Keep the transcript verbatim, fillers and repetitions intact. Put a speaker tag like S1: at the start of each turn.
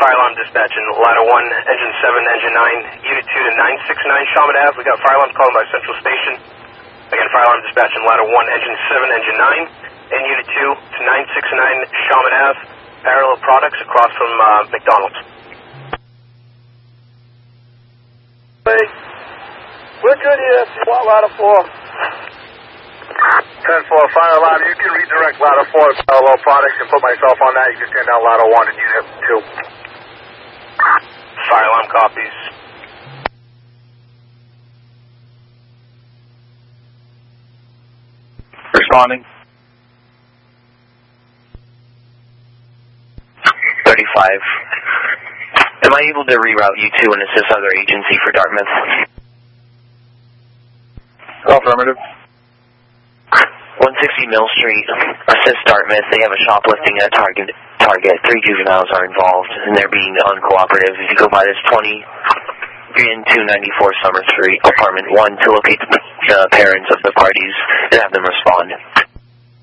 S1: fire alarm dispatch in ladder one, engine seven, engine nine, unit two to nine six nine Shaman Ave. We got fire alarms calling by Central Station. Again, fire alarm dispatch in ladder one, engine seven, engine nine, and unit two to nine six nine Shaman Ave. Parallel products across from uh, McDonald's.
S2: Hey, we're good here if you want ladder four.
S3: ten four, fire alarm. You can redirect ladder four to parallel products and put myself on that. You can stand down ladder one and unit two.
S1: Fire alarm copies.
S4: Responding.
S5: thirty-five. Am I able to reroute you to an assist other agency for Dartmouth?
S4: Affirmative.
S5: one sixty Mill Street, assist Dartmouth. They have a shoplifting at Target. Target. Three juveniles are involved, and they're being uncooperative. If you go by this twenty in two ninety-four Summer Street, apartment one, to locate the uh, parents of the parties and have them respond.